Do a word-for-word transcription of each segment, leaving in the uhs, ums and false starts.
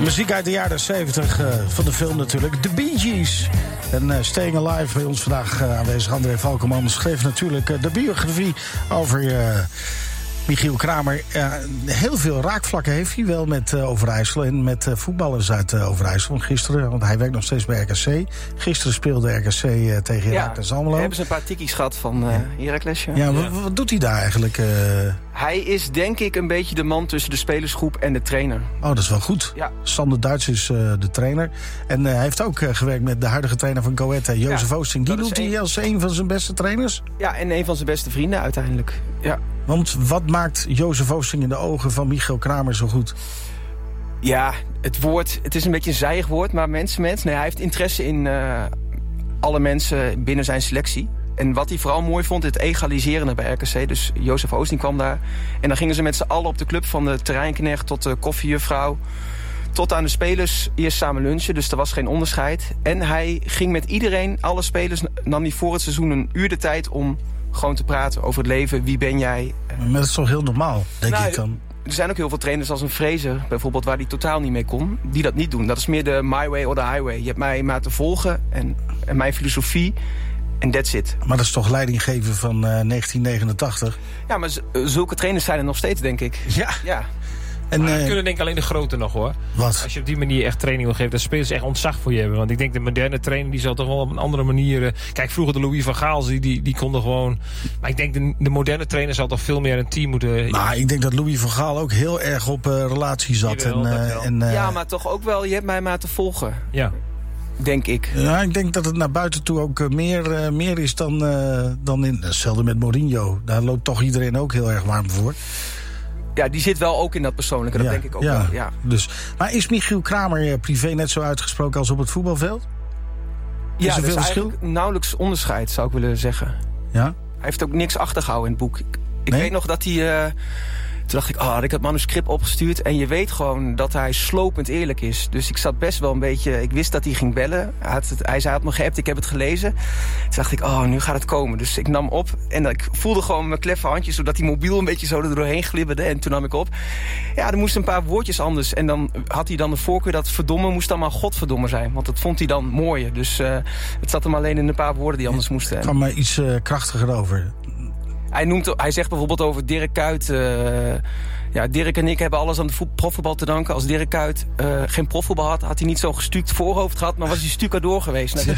Muziek uit de jaren zeventig uh, van de film natuurlijk. The Bee Gees. En uh, Staying Alive bij ons vandaag uh, aanwezig. André Valkenman schreef natuurlijk uh, de biografie over uh, Michiel Kramer. Uh, heel veel raakvlakken heeft hij wel met uh, Overijssel en met uh, voetballers uit uh, Overijssel. Want gisteren, want hij werkt nog steeds bij R K C. Gisteren speelde R K C uh, tegen Heracles ja, Almelo. Hebben ze een paar tikkies gehad van uh, Heracles. Ja, ja, ja. Wat, wat doet hij daar eigenlijk? Uh... Hij is denk ik een beetje de man tussen de spelersgroep en de trainer. Oh, dat is wel goed. Ja. Sander Duits is uh, de trainer. En uh, hij heeft ook uh, gewerkt met de huidige trainer van Go Ahead, Jozef ja, Oosting. Die doet hij een... als een van zijn beste trainers? Ja, en een van zijn beste vrienden uiteindelijk. Ja. Want wat maakt Jozef Oosting in de ogen van Michiel Kramer zo goed? Ja, het woord, het is een beetje een zijig woord, maar mensenmens. Nee, hij heeft interesse in uh, alle mensen binnen zijn selectie. En wat hij vooral mooi vond, het egaliseren bij R K C. Dus Jozef Oosting kwam daar. En dan gingen ze met z'n allen op de club, van de terreinknecht tot de koffiejuffrouw, tot aan de spelers, eerst samen lunchen. Dus er was geen onderscheid. En hij ging met iedereen, alle spelers, nam hij voor het seizoen een uur de tijd om gewoon te praten over het leven. Wie ben jij? Maar dat is toch heel normaal, denk nou, ik dan? Er zijn ook heel veel trainers als een Fraser, bijvoorbeeld, waar die totaal niet mee kon, die dat niet doen. Dat is meer de my way or the highway. Je hebt mij maar te volgen en, en mijn filosofie. En that's it. Maar dat is toch leidinggeven van uh, negentien negenentachtig? Ja, maar z- zulke trainers zijn er nog steeds, denk ik. Ja. ja. En, uh, dat kunnen denk ik alleen de grote nog, hoor. Wat? Als je op die manier echt training wil geven, dan spelers echt ontzag voor je hebben. Want ik denk de moderne trainer, die zal toch wel op een andere manier... Uh, kijk, vroeger de Louis van Gaal, die, die, die konden gewoon... Maar ik denk de, de moderne trainer zal toch veel meer een team moeten... Nou, ik denk dat Louis van Gaal ook heel erg op uh, relatie zat. Jawel, en, uh, en, uh, ja, maar toch ook wel, je hebt mij maar te volgen. Ja. Denk ik. Ja, ik denk dat het naar buiten toe ook meer, uh, meer is dan, uh, dan in... Hetzelfde met Mourinho. Daar loopt toch iedereen ook heel erg warm voor. Ja, die zit wel ook in dat persoonlijke, dat ja, denk ik ook ja. wel. Ja. Dus, maar is Michiel Kramer privé net zo uitgesproken als op het voetbalveld? Is ja, er dus veel verschil? Nauwelijks onderscheid, zou ik willen zeggen. Ja? Hij heeft ook niks achtergehouden in het boek. Ik, ik nee? weet nog dat hij... Uh, Toen dacht ik, oh, had ik het manuscript opgestuurd. En je weet gewoon dat hij slopend eerlijk is. Dus ik zat best wel een beetje... Ik wist dat hij ging bellen. Hij, had het, hij zei, had me geappt, ik heb het gelezen. Toen dacht ik, oh, nu gaat het komen. Dus ik nam op. En ik voelde gewoon mijn kleffe handjes, zodat die mobiel een beetje zo er doorheen glibberde. En toen nam ik op. Ja, er moesten een paar woordjes anders. En dan had hij dan de voorkeur dat verdomme moest dan maar godverdomme zijn. Want dat vond hij dan mooier. Dus uh, het zat hem alleen in een paar woorden die anders moesten. Het kwam maar iets uh, krachtiger over. Hij, noemt, hij zegt bijvoorbeeld over Dirk Kuyt... Uh, ja, Dirk en ik hebben alles aan de profvoetbal te danken. Als Dirk Kuyt uh, geen profvoetbal had... had hij niet zo'n gestuukt voorhoofd gehad... maar was hij stucadoor geweest. Nou,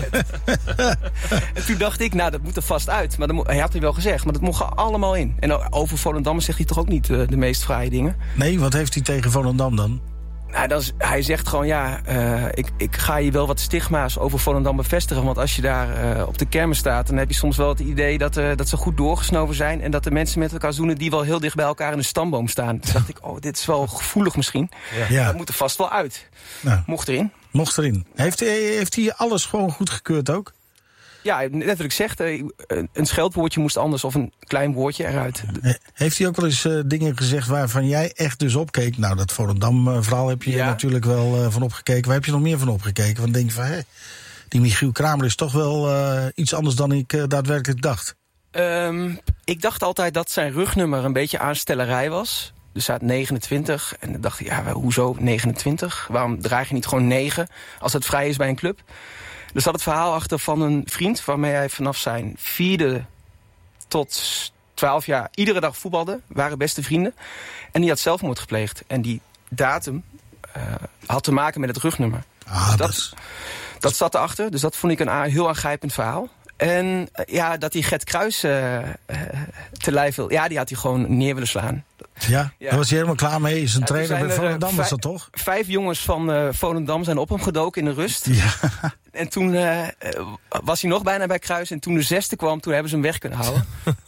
en toen dacht ik, nou, dat moet er vast uit. Maar dat mo- hij had hij wel gezegd, maar dat mocht er allemaal in. En over Volendam zegt hij toch ook niet uh, de meest fraaie dingen? Nee, wat heeft hij tegen Volendam dan? Nou, dat is, hij zegt gewoon, ja, uh, ik, ik ga je wel wat stigma's over Volendam bevestigen. Want als je daar uh, op de kermis staat... dan heb je soms wel het idee dat, uh, dat ze goed doorgesnoven zijn... en dat de mensen met elkaar zoenen die wel heel dicht bij elkaar in de stamboom staan. Toen dacht ik, oh, dit is wel gevoelig misschien. Ja. Ja. Dat moet er vast wel uit. Nou, mocht erin. Mocht erin. Heeft, heeft hij alles gewoon goedgekeurd ook? Ja, net wat ik zeg, een scheldwoordje moest anders of een klein woordje eruit. Heeft hij ook wel eens uh, dingen gezegd waarvan jij echt dus opkeek? Nou, dat Volendam-verhaal heb je ja. natuurlijk wel uh, van opgekeken. Waar heb je nog meer van opgekeken? Want denk je van, hé, die Michiel Kramer is toch wel uh, iets anders dan ik uh, daadwerkelijk dacht. Um, ik dacht altijd dat zijn rugnummer een beetje aanstellerij was. Dus hij had negenentwintig. En dan dacht ik, ja, hoezo negenentwintig? Waarom draag je niet gewoon negen als het vrij is bij een club? Er zat het verhaal achter van een vriend... waarmee hij vanaf zijn vierde tot twaalf jaar... iedere dag voetbalde, waren beste vrienden. En die had zelfmoord gepleegd. En die datum uh, had te maken met het rugnummer. Ah, dus dat, dus... dat zat erachter, dus dat vond ik een heel aangrijpend verhaal. En uh, ja, dat hij Gert Kruijs uh, uh, te lijf wil... Ja, die had hij gewoon neer willen slaan. Ja, ja. Daar was hij helemaal klaar mee. Is een ja, trainer bij Volendam, was dat toch? Vijf jongens van uh, Volendam zijn op hem gedoken in de rust. Ja. En toen uh, was hij nog bijna bij Kruijs. En toen de zesde kwam, toen hebben ze hem weg kunnen houden.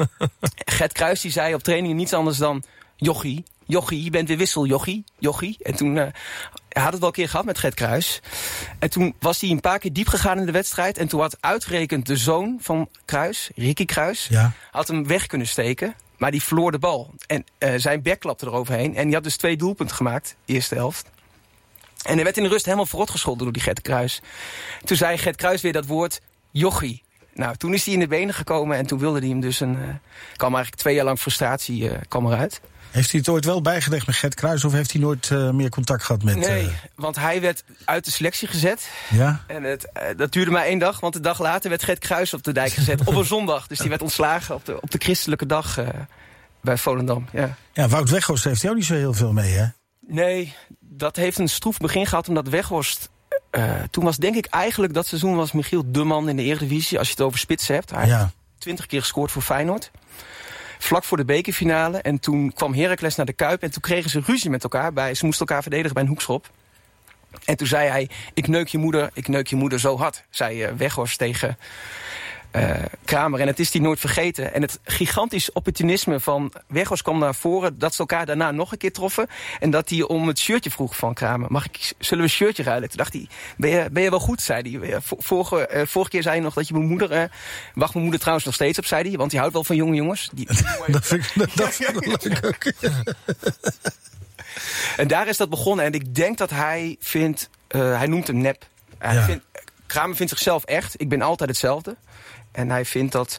Gert Kruijs die zei op trainingen niets anders dan... Jochie, Jochie, je bent weer wissel, Jochie, Jochie. En toen uh, hij had het wel een keer gehad met Gert Kruijs. En toen was hij een paar keer diep gegaan in de wedstrijd. En toen had uitgerekend de zoon van Kruijs, Ricky Kruijs... Ja. had hem weg kunnen steken. Maar die verloor de bal. En uh, zijn bek klapte eroverheen. En die had dus twee doelpunten gemaakt, eerste helft. En hij werd in de rust helemaal verrot gescholden door die Gert Kruijs. Toen zei Gert Kruijs weer dat woord jochie. Nou, toen is hij in de benen gekomen en toen wilde hij hem dus een... Uh, kwam eigenlijk twee jaar lang frustratie uh, kwam eruit. Heeft hij het ooit wel bijgelegd met Gert Kruijs of heeft hij nooit uh, meer contact gehad met... Nee, uh... want hij werd uit de selectie gezet. Ja? En het, uh, dat duurde maar één dag, want de dag later werd Gert Kruijs op de dijk gezet. Op een zondag, dus die werd ontslagen op de, op de christelijke dag uh, bij Volendam. Ja. Ja, Wout Weghorst heeft hij ook niet zo heel veel mee, hè? Nee, dat heeft een stroef begin gehad omdat Weghorst... Uh, toen was denk ik eigenlijk dat seizoen was Michiel de man in de Eredivisie. Als je het over spitsen hebt. Hij ja. heeft twintig keer gescoord voor Feyenoord. Vlak voor de bekerfinale. En toen kwam Heracles naar de Kuip. En toen kregen ze ruzie met elkaar. Bij, ze moesten elkaar verdedigen bij een hoekschop. En toen zei hij, ik neuk je moeder, ik neuk je moeder zo hard. Zei uh, Weghorst tegen uh, Kramer. En het is die nooit vergeten. En het gigantisch opportunisme van Weghorst kwam naar voren. Dat ze elkaar daarna nog een keer troffen. En dat hij om het shirtje vroeg van Kramer. Mag ik, zullen we een shirtje ruilen? Toen dacht hij, ben je, ben je wel goed, zei hij. Vorige, uh, vorige keer zei hij nog dat je mijn moeder... Uh, wacht mijn moeder trouwens nog steeds op, zei hij. Want hij houdt wel van jonge jongens. Die, dat vind ik, dat, dat vind ik leuk ook. En daar is dat begonnen. En ik denk dat hij vindt... Uh, hij noemt hem nep. Hij ja. vindt, Kramer vindt zichzelf echt. Ik ben altijd hetzelfde. En hij vindt dat...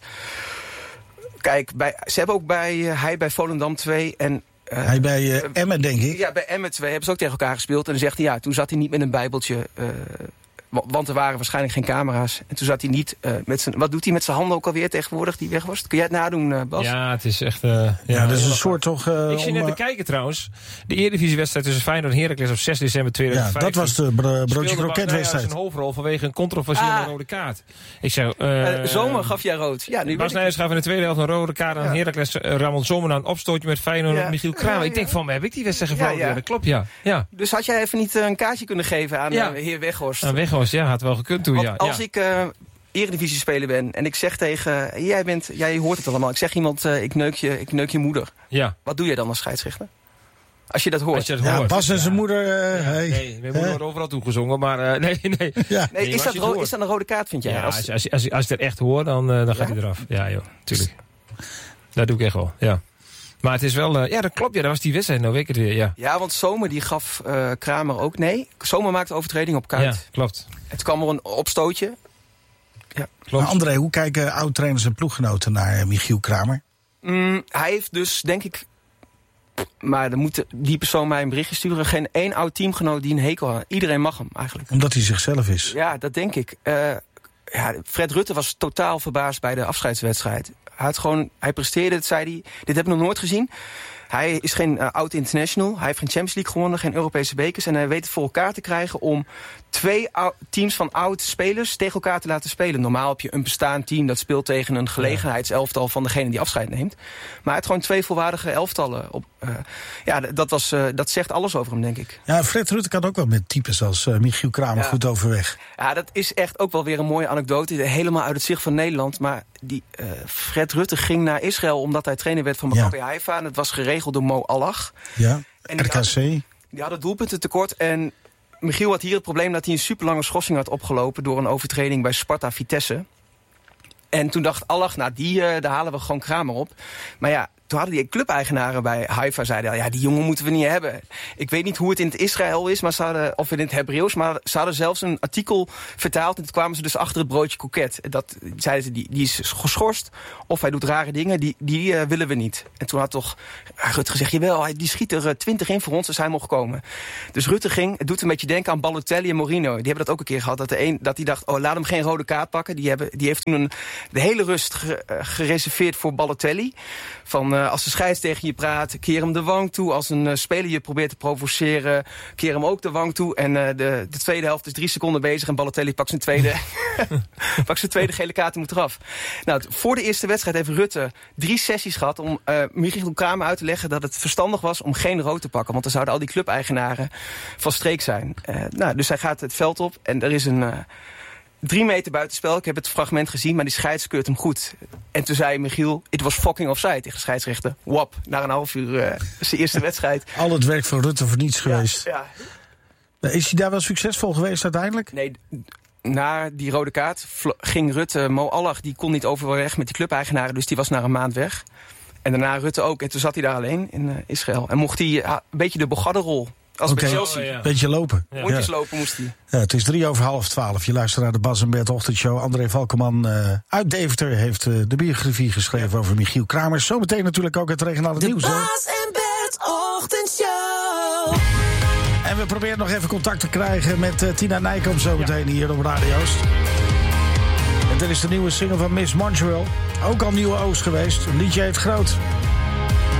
Kijk, bij, ze hebben ook bij... Uh, hij bij Volendam twee en... Uh, hij bij uh, Emmen, denk ik. Ja, bij Emmen twee hebben ze ook tegen elkaar gespeeld. En dan zegt hij, ja, toen zat hij niet met een bijbeltje... Uh, want er waren waarschijnlijk geen camera's. En toen zat hij niet uh, met zijn... Wat doet hij met zijn handen ook alweer tegenwoordig, die weg was? Kun jij het nadoen, uh, Bas? Ja, het is echt... Uh, ja, ja, dat is een soort toch... Uh, ik zie om, net uh, te kijken trouwens. De Eredivisiewedstrijd tussen Feyenoord en Heracles op zes december tweeduizend vijftien. Ja, dat was de bro- broodje kroketwedstrijd. Een hoofdrol vanwege een controversiële ah. rode kaart. Ik zeg... Uh, uh, Zomer gaf jij rood. Ja, nu Bas Nijers gaf in de tweede helft een rode kaart aan ja. Heracles. Uh, Ramon Zomer na een opstootje met Feyenoord en ja. Michiel Kramer. Ja, ja. Ik denk van, heb ik die wedstrijd gevlogen? Ja, ja. Dat klopt, ja. ja. Dus had jij even niet uh, een kaartje kunnen geven aan ja. uh, heer Weghorst? Aan Weghorst, ja, had wel gekund. Toe, ja. Als ja. ik uh, Eredivisie speler ben en ik zeg tegen... Uh, jij, bent, jij hoort het allemaal. Ik zeg iemand, uh, ik, neuk je, ik neuk je moeder. Ja. Wat doe jij dan als scheidsrechter? Als je dat hoort. Als je dat ja, hoort. Bas en zijn ja. moeder... Uh, ja, hey. Nee, mijn moeder wordt overal toegezongen, maar uh, nee, nee. Ja. nee, nee is, dat ro- is dat een rode kaart, vind jij? Ja, als, als, als, als, als je het echt hoort, dan, uh, dan gaat ja? hij eraf. Ja, joh, tuurlijk. Dat doe ik echt wel, ja. Maar het is wel... Uh, ja, dat klopt. Ja, dat was die wedstrijd. Nou weet ik het weer, ja. Ja, want Zomer die gaf uh, Kramer ook nee. Zomer maakte overtreding op Kuyt. Ja, klopt. Het kwam er een opstootje. Ja. Klopt. Maar André, hoe kijken oud-trainers en ploeggenoten naar uh, Michiel Kramer? Mm, hij heeft dus, denk ik... Maar dan moet die persoon mij een berichtje sturen. Geen één oud teamgenoot die een hekel had. Iedereen mag hem eigenlijk. Omdat hij zichzelf is? Ja, dat denk ik. Uh, ja, Fred Rutte was totaal verbaasd bij de afscheidswedstrijd. Hij, had gewoon, hij presteerde, het zei hij. Dit heb ik nog nooit gezien. Hij is geen uh, oud international. Hij heeft geen Champions League gewonnen, geen Europese bekers. En hij weet het voor elkaar te krijgen om twee teams van oud spelers tegen elkaar te laten spelen. Normaal heb je een bestaand team dat speelt tegen een gelegenheidselftal van degene die afscheid neemt. Maar hij heeft gewoon twee volwaardige elftallen. Op, uh, ja, dat, was, uh, dat zegt alles over hem, denk ik. Ja, Fred Rutte kan ook wel met types als uh, Michiel Kramer ja. goed overweg. Ja, dat is echt ook wel weer een mooie anekdote. Helemaal uit het zicht van Nederland. Maar die, uh, Fred Rutte ging naar Israël omdat hij trainer werd van Maccabi ja. Haifa. En het was geregeld door Mo Alach. Ja, en R K C. Die, had, die hadden doelpunten tekort. En Michiel had hier het probleem dat hij een superlange schorsing had opgelopen door een overtreding bij Sparta Vitesse. En toen dacht Alach, nou die, uh, daar halen we gewoon Kramer op. Maar ja, toen hadden die clubeigenaren bij Haifa zeiden, ja, die jongen moeten we niet hebben. Ik weet niet hoe het in het Israël is, maar ze hadden, of in het Hebreeuws, maar ze hadden zelfs een artikel vertaald en toen kwamen ze dus achter het broodje koket. Dat zeiden ze, die, die is geschorst of hij doet rare dingen, die, die uh, willen we niet. En toen had toch Rutte gezegd, jawel, die schiet er twintig in voor ons, dus hij mocht komen. Dus Rutte ging, het doet een beetje denken aan Balotelli en Mourinho. Die hebben dat ook een keer gehad, dat, de een, dat die dacht, oh, laat hem geen rode kaart pakken. Die, hebben, die heeft toen een, de hele rust ge, uh, gereserveerd voor Balotelli. Van uh, als de scheids tegen je praat, keer hem de wang toe. Als een uh, speler je probeert te provoceren, keer hem ook de wang toe. En uh, de, de tweede helft is drie seconden bezig en Balotelli pakt zijn tweede, pakt zijn tweede gele kaart en moet eraf. Nou, voor de eerste wedstrijd heeft Rutte drie sessies gehad om uh, Michiel Kramer uit te leggen dat het verstandig was om geen rood te pakken. Want dan zouden al die clubeigenaren van streek zijn. Uh, nou, dus hij gaat het veld op en er is een... Uh, Drie meter buitenspel, ik heb het fragment gezien, maar die scheids keurt hem goed. En toen zei Michiel, it was fucking offside tegen de scheidsrechter. Wap, na een half uur uh, zijn eerste wedstrijd. Al het werk van Rutte voor niets ja, geweest. Ja. Is hij daar wel succesvol geweest uiteindelijk? Nee, na die rode kaart ging Rutte, Mo Alach, die kon niet overweg met die clubeigenaren, dus die was na een maand weg. En daarna Rutte ook. En toen zat hij daar alleen in uh, Israël. En mocht hij uh, een beetje de Bogarde-rol Als Oké, bij Chelsea. Oh, ja. beetje lopen. Ja. Rondjes Ja. lopen moest hij. Ja, het is drie over half twaalf. Je luistert naar de Bas en Bert Ochtendshow. André Valkenman uh, uit Deventer heeft uh, de biografie geschreven over Michiel Kramers. Zometeen natuurlijk ook het regionale De nieuws. Bas en Bert Ochtendshow. En we proberen nog even contact te krijgen met uh, Tina Nijkamp zometeen ja. hier op Radio Oost. En dit is de nieuwe single van Miss Montreal. Ook al nieuwe Oost geweest. Een liedje heet Groot.